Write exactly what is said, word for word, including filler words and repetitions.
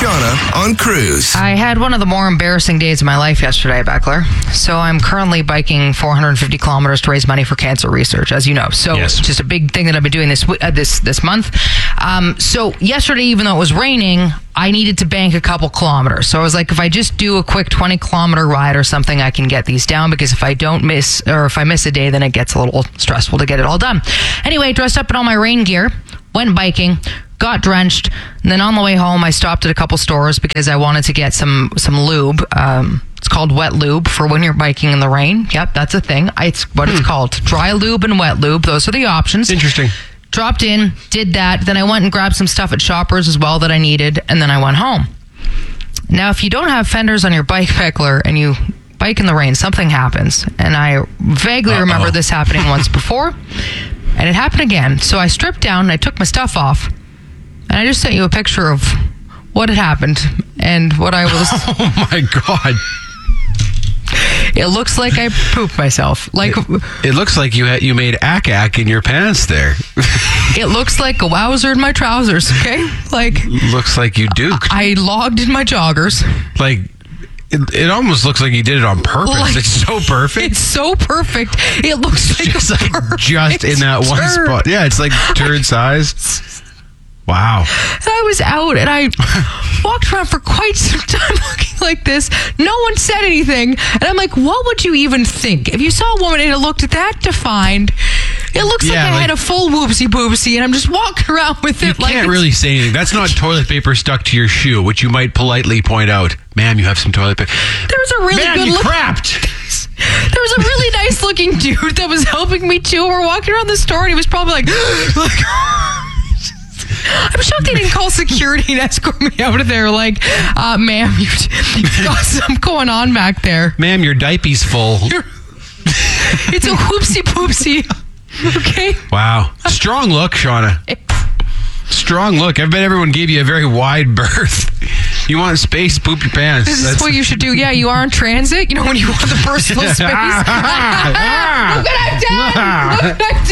Shauna on Cruise. I had one of the more embarrassing days of my life yesterday, Beckler. So I'm currently biking four hundred fifty kilometers to raise money for cancer research, as you know. So Yes. just a big thing that I've been doing this uh, this this month. Um, so yesterday, even though it was raining, I needed to bank a couple kilometers. So I was like, if I just do a quick twenty kilometer ride or something, I can get these down, because if I don't miss, or if I miss a day, then it gets a little stressful to get it all done. Anyway, dressed up in all my rain gear, went biking, got drenched, and then on the way home, I stopped at a couple stores because I wanted to get some some lube. Um, it's called wet lube for when you're biking in the rain. Yep, that's a thing. It's what it's called. Dry lube and wet lube. Those are the options. Interesting. Dropped in, did that. Then I went and grabbed some stuff at Shoppers as well that I needed, and then I went home. Now, if you don't have fenders on your bike, Beckler, and you bike in the rain, something happens. And I vaguely Uh-oh. remember this happening once before, and it happened again. So I stripped down, and I took my stuff off, and I just sent you a picture of what had happened and what I was... Oh, my God. It looks like I pooped myself. Like It, it looks like you had, you made ack-ack in your pants there. it looks like a wowzer in my trousers, okay? Like... Looks like you duked. I logged in my joggers. Like, it, it almost looks like you did it on purpose. Like, it's so perfect. It's so perfect. It looks like just a like perfect just in that one turd. spot. Yeah, it's like turd size. Wow. And I was out and I walked around for quite some time looking like this. No one said anything. And I'm like, what would you even think? If you saw a woman and it looked that defined, it looks Yeah, like I like- had a full whoopsie boopsie and I'm just walking around with You it like can't it's- really say anything. That's not toilet paper stuck to your shoe, which you might politely point out. Ma'am, you have some toilet paper. There was a really Man, good you look- crapped. There was a really nice looking dude that was helping me too. We're walking around the store and he was probably like, like I'm shocked they didn't call security and escort me out of there. Like, uh, ma'am, you've, you've got something going on back there. Ma'am, your diaper's full. It's a whoopsie poopsie. Okay. Wow. Strong look, Shauna. Strong look. I bet everyone gave you a very wide berth. You want space, poop your pants. This is That's- what you should do. Yeah, you are on transit. You know, when you want the personal space. Look what I've done. Look what I've done.